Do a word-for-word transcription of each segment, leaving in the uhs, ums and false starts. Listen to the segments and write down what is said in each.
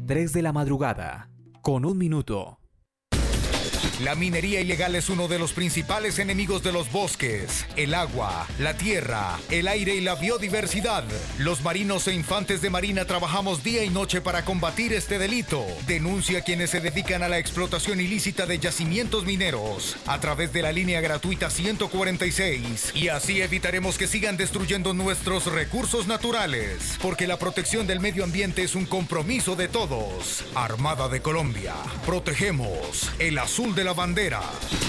tres de la madrugada, con un minuto. La minería ilegal es uno de los principales enemigos de los bosques, el agua, la tierra, el aire y la biodiversidad. Los marinos e infantes de marina trabajamos día y noche para combatir este delito. Denuncia a quienes se dedican a la explotación ilícita de yacimientos mineros a través de la línea gratuita ciento cuarenta y seis y así evitaremos que sigan destruyendo nuestros recursos naturales, porque la protección del medio ambiente es un compromiso de todos. Armada de Colombia, protegemos el azul de la bandera.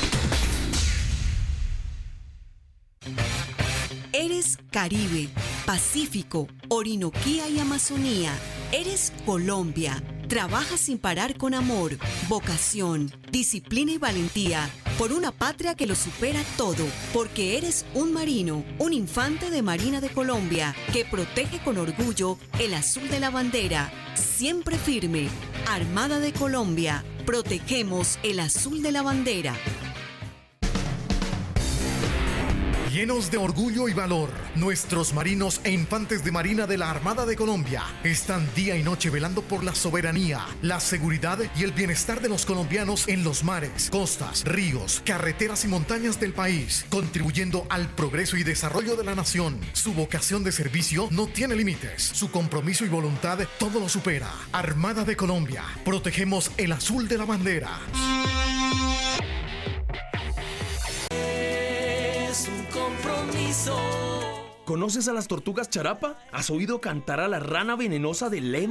Eres Caribe, Pacífico, Orinoquía y Amazonía. Eres Colombia. Trabajas sin parar con amor, vocación, disciplina y valentía por una patria que lo supera todo, porque eres un marino, un infante de Marina de Colombia que protege con orgullo el azul de la bandera. Siempre firme. Armada de Colombia. Protegemos el azul de la bandera. Llenos de orgullo y valor, nuestros marinos e infantes de marina de la Armada de Colombia están día y noche velando por la soberanía, la seguridad y el bienestar de los colombianos en los mares, costas, ríos, carreteras y montañas del país, contribuyendo al progreso y desarrollo de la nación. Su vocación de servicio no tiene límites, su compromiso y voluntad todo lo supera. Armada de Colombia, protegemos el azul de la bandera. ¿Conoces a las tortugas charapa? ¿Has oído cantar a la rana venenosa de Lema?